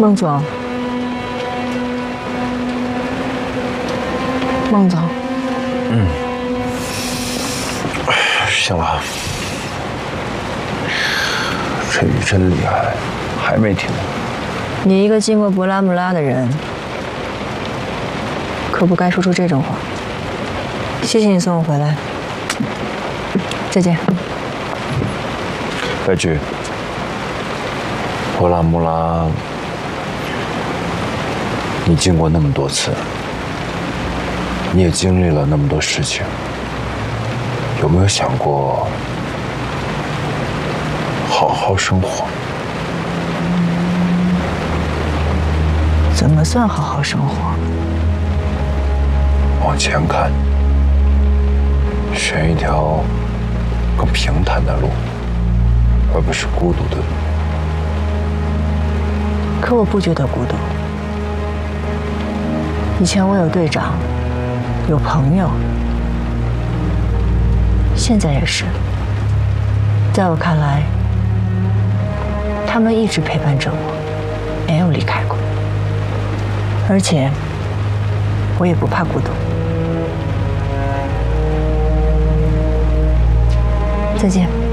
孟总，孟总， 行了，这雨真厉害，还没停。 你一个经过博拉穆拉的人，可不该说出这种话。谢谢你送我回来，再见。 白菊，博拉穆拉，你经过那么多次，你也经历了那么多事情，有没有想过好好生活？ 怎么算好好生活？ 往前看，选一条更平坦的路，而不是孤独的路。 可我不觉得孤独。以前我有队长，有朋友，现在也是。在我看来，他们一直陪伴着我，没有离开过。而且，我也不怕孤独。再见。